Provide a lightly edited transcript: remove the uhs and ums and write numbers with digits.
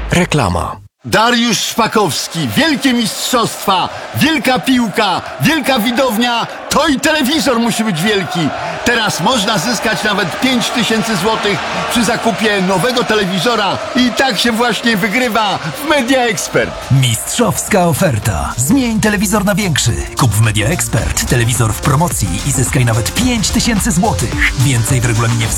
Reklama. Dariusz Szpakowski, wielkie mistrzostwa, wielka piłka, wielka widownia, to i telewizor musi być wielki. Teraz można zyskać nawet 5000 zł przy zakupie nowego telewizora i tak się właśnie wygrywa w Media Expert. Mistrzowska oferta. Zmień telewizor na większy. Kup w Media Expert telewizor w promocji i zyskaj nawet 5000 zł. Więcej w regulaminie w